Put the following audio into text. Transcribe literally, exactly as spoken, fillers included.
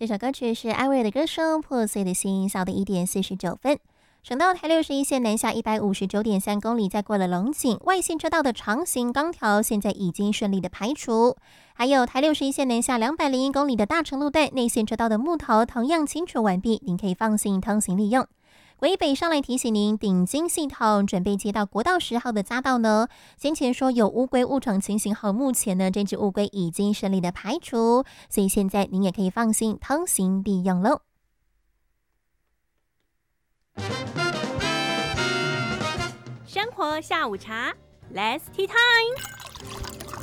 这首歌曲是艾薇儿的歌声《破碎的心》，下午的一点四十九分。省道台六十一线南下一百五十九点三公里，在过了龙井外线车道的长形钢条，现在已经顺利的排除。还有台六十一线南下两百零一公里的大成路段内线车道的木头同样清除完毕，您可以放心通行利用。国一北上来提醒您，顶金系统准备接到国道十号的匝道呢。先前说有乌龟误闯情形后，目前呢这只乌龟已经顺利的排除，所以现在您也可以放心通行利用喽。 生活下午茶 ，Let's Tea Time。